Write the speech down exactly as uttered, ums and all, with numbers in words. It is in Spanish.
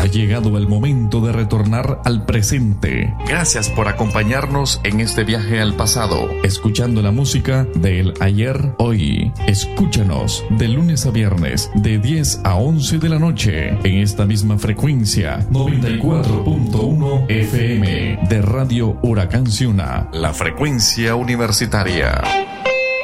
Ha llegado el momento de retornar al presente. Gracias por acompañarnos en este viaje al pasado, escuchando la música del ayer, hoy. Escúchanos de lunes a viernes, de diez a once de la noche, en esta misma frecuencia, noventa y cuatro punto uno F M, de Radio Huracán Ciuna, la frecuencia universitaria.